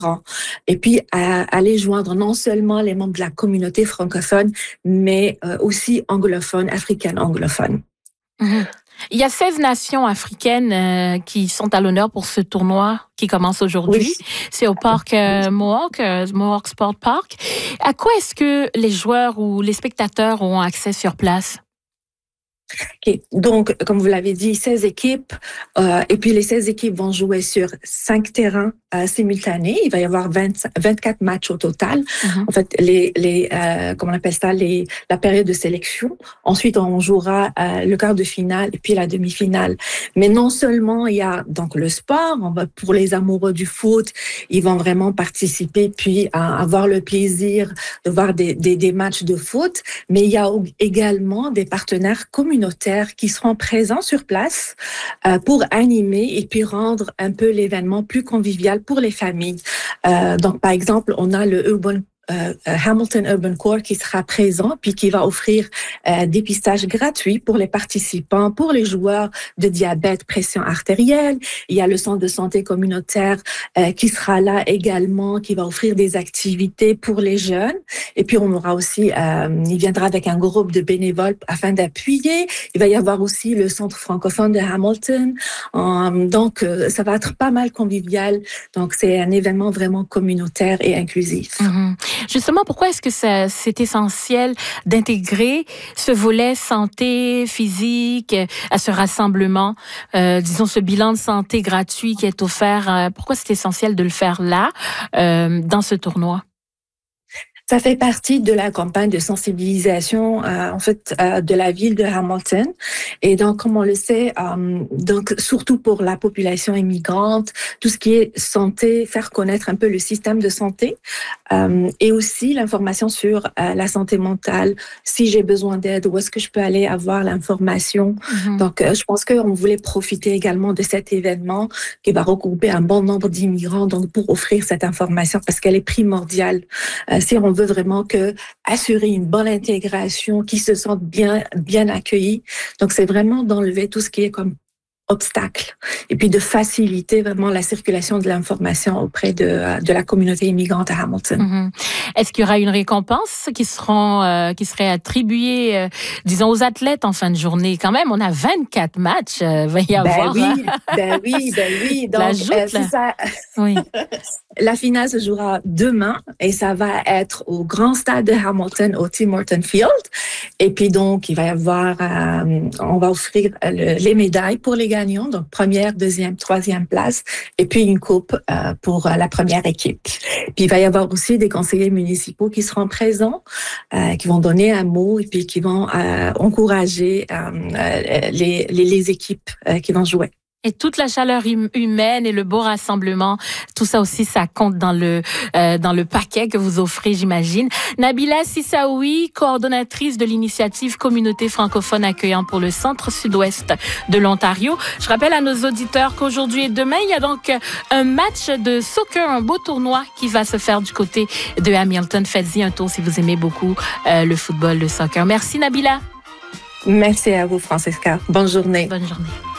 et puis aller joindre non seulement les membres de la communauté francophone, mais aussi anglophone, africaine anglophone. Mm-hmm. Il y a 16 nations africaines qui sont à l'honneur pour ce tournoi qui commence aujourd'hui. Oui. C'est au parc Mohawk Sport Park. À quoi est-ce que les joueurs ou les spectateurs ont accès sur place? Okay. Donc, comme vous l'avez dit, 16 équipes, et puis les 16 équipes vont jouer sur 5 terrains simultanés. Il va y avoir 24 matchs au total. Mm-hmm. En fait, comment on appelle ça, la période de sélection. Ensuite, on jouera le quart de finale et puis la demi-finale. Mais non seulement il y a donc le sport, pour les amoureux du foot, ils vont vraiment participer puis avoir le plaisir de voir des matchs de foot, mais il y a également des partenaires communautaires qui seront présents sur place pour animer et puis rendre un peu l'événement plus convivial pour les familles. Donc, par exemple, on a le Hamilton Urban Core qui sera présent puis qui va offrir dépistage gratuit pour les participants, pour les joueurs de diabète, pression artérielle. Il y a le centre de santé communautaire qui sera là également, qui va offrir des activités pour les jeunes. Et puis on aura aussi, il viendra avec un groupe de bénévoles afin d'appuyer. Il va y avoir aussi le centre francophone de Hamilton. Donc ça va être pas mal convivial. Donc c'est un événement vraiment communautaire et inclusif. Mm-hmm. Justement, pourquoi est-ce que c'est essentiel d'intégrer ce volet santé physique à ce rassemblement, disons ce bilan de santé gratuit qui est offert? Pourquoi c'est essentiel de le faire là, dans ce tournoi? Ça fait partie de la campagne de sensibilisation, de la ville de Hamilton. Et donc, comme on le sait, donc surtout pour la population immigrante, tout ce qui est santé, faire connaître un peu le système de santé, et aussi l'information sur la santé mentale. Si j'ai besoin d'aide, où est-ce que je peux aller avoir l'information? Mm-hmm. Donc, je pense qu'on voulait profiter également de cet événement qui va regrouper un bon nombre d'immigrants, donc pour offrir cette information parce qu'elle est primordiale. Si on veut vraiment assurer une bonne intégration, qu'ils se sentent bien accueillis. Donc, c'est vraiment d'enlever tout ce qui est comme obstacle et puis de faciliter vraiment la circulation de l'information auprès de la communauté immigrante à Hamilton. Mm-hmm. Est-ce qu'il y aura une récompense qui serait attribuée, disons, aux athlètes en fin de journée? Quand même, on a 24 matchs. Va y avoir. Ben oui. Donc, c'est ça. Oui. La finale se jouera demain et ça va être au grand stade de Hamilton, au Tim Hortons Field. Et puis donc, il va y avoir, on va offrir les médailles pour les gagnants, donc première, deuxième, troisième place, et puis une coupe pour la première équipe. Puis il va y avoir aussi des conseillers municipaux qui seront présents, qui vont donner un mot et puis qui vont encourager les équipes qui vont jouer. Et toute la chaleur humaine et le beau rassemblement, tout ça aussi, ça compte dans le paquet que vous offrez, j'imagine. Nabila Sissaoui, coordonnatrice de l'initiative Communauté francophone accueillante pour le centre-sud-ouest de l'Ontario. Je rappelle à nos auditeurs qu'aujourd'hui et demain, il y a donc un match de soccer, un beau tournoi qui va se faire du côté de Hamilton. Faites-y un tour si vous aimez beaucoup le football, le soccer. Merci Nabila. Merci à vous, Francesca. Bonne journée. Bonne journée.